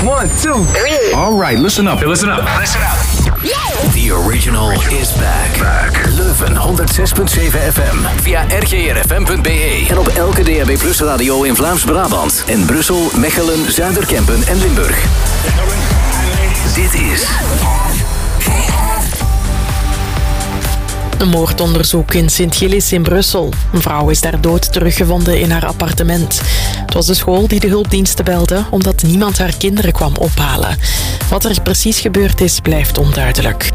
1, 2. All right, listen up. Hey, listen up. Listen up. The original is back. Leuven 106.7 FM. Via rgrfm.be. En op elke DAB Plus radio in Vlaams-Brabant. En Brussel, Mechelen, Zuiderkempen en Limburg. Dit is... Een moordonderzoek in Sint-Gillis in Brussel. Een vrouw is daar dood teruggevonden in haar appartement. Het was de school die de hulpdiensten belde omdat niemand haar kinderen kwam ophalen. Wat er precies gebeurd is, blijft onduidelijk.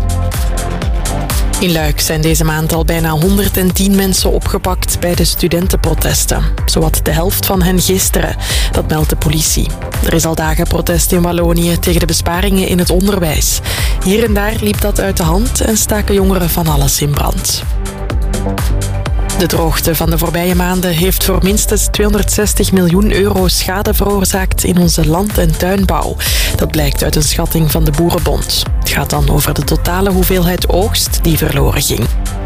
In Luik zijn deze maand al bijna 110 mensen opgepakt bij de studentenprotesten. Zowat de helft van hen gisteren, dat meldt de politie. Er is al dagen protest in Wallonië tegen de besparingen in het onderwijs. Hier en daar liep dat uit de hand en staken jongeren van alles in brand. De droogte van de voorbije maanden heeft voor minstens 260 miljoen euro schade veroorzaakt in onze land- en tuinbouw. Dat blijkt uit een schatting van de Boerenbond. Het gaat dan over de totale hoeveelheid oogst die verloren ging.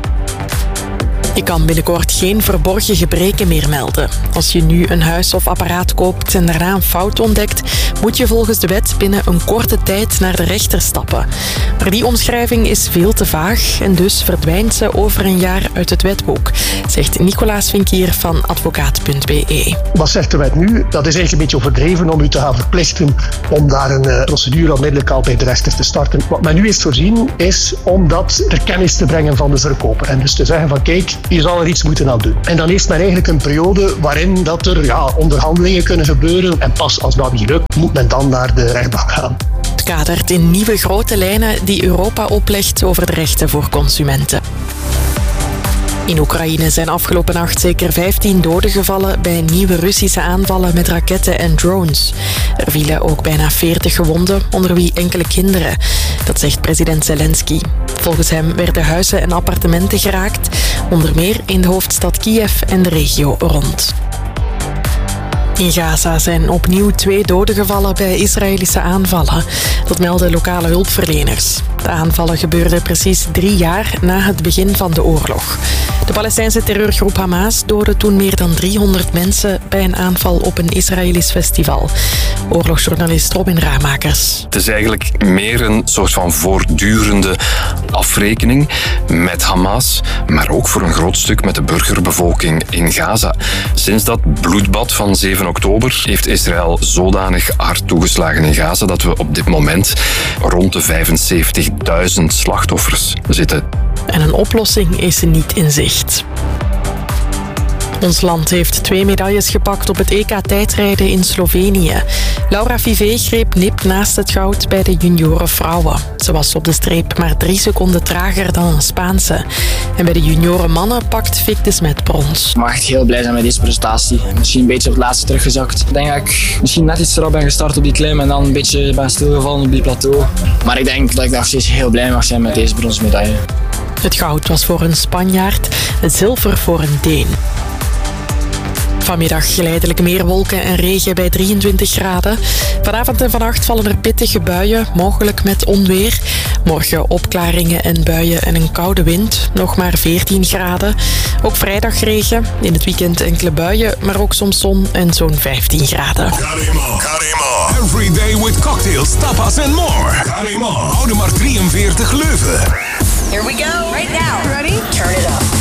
Je kan binnenkort geen verborgen gebreken meer melden. Als je nu een huis of apparaat koopt en daarna een fout ontdekt, moet je volgens de wet binnen een korte tijd naar de rechter stappen. Maar die omschrijving is veel te vaag en dus verdwijnt ze over een jaar uit het wetboek, zegt Nicolaas Vinkier van advocaat.be. Wat zegt de wet nu? Dat is eigenlijk een beetje overdreven om u te gaan verplichten om daar een procedure onmiddellijk al bij de rechter te starten. Wat men nu heeft voorzien is om dat ter kennis te brengen van de verkoper. En dus te zeggen van kijk, je zal er iets moeten aan doen. En dan heeft men eigenlijk een periode waarin dat er onderhandelingen kunnen gebeuren. En pas als dat niet lukt, moet men dan naar de rechtbank gaan. Het kadert in nieuwe grote lijnen die Europa oplegt over de rechten voor consumenten. In Oekraïne zijn afgelopen nacht zeker 15 doden gevallen bij nieuwe Russische aanvallen met raketten en drones. Er vielen ook bijna 40 gewonden, onder wie enkele kinderen. Dat zegt president Zelensky. Volgens hem werden huizen en appartementen geraakt, onder meer in de hoofdstad Kiev en de regio rond. In Gaza zijn opnieuw 2 doden gevallen bij Israëlische aanvallen. Dat melden lokale hulpverleners. De aanvallen gebeurden precies 3 jaar na het begin van de oorlog. De Palestijnse terreurgroep Hamas doodde toen meer dan 300 mensen bij een aanval op een Israëlisch festival. Oorlogsjournalist Robin Ramakers. Het is eigenlijk meer een soort van voortdurende afrekening met Hamas, maar ook voor een groot stuk met de burgerbevolking in Gaza. Sinds dat bloedbad van 7 oktober heeft Israël zodanig hard toegeslagen in Gaza dat we op dit moment rond de 75.000 slachtoffers zitten. En een oplossing is niet in zicht. Ons land heeft 2 medailles gepakt op het EK tijdrijden in Slovenië. Laura Vivé greep nipt naast het goud bij de junioren vrouwen. Ze was op de streep maar 3 seconden trager dan een Spaanse. En bij de junioren mannen pakt Vic de Smet brons. Ik mag echt heel blij zijn met deze prestatie. Misschien een beetje op het laatste teruggezakt. Ik denk dat ik misschien net iets erop ben gestart op die klim en dan een beetje ben stilgevallen op die plateau. Maar ik denk dat ik nog steeds heel blij mag zijn met deze bronzen medaille. Het goud was voor een Spanjaard, het zilver voor een Deen. Vanmiddag geleidelijk meer wolken en regen bij 23 graden. Vanavond en vannacht vallen er pittige buien, mogelijk met onweer. Morgen opklaringen en buien en een koude wind, nog maar 14 graden. Ook vrijdag regen, in het weekend enkele buien, maar ook soms zon en zo'n 15 graden. Carimo. Every day with cocktails, tapas and more. Carimo. Oude maar 43 Leuven. Here we go. Right now. Ready? Turn it up.